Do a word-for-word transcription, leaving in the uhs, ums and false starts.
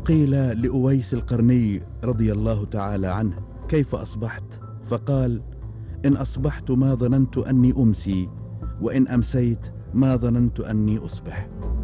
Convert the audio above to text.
قيل لأويس القرني رضي الله تعالى عنه: كيف أصبحت؟ فقال: إن أصبحت ما ظننت أني أمسي، وإن أمسيت ما ظننت أني أصبح.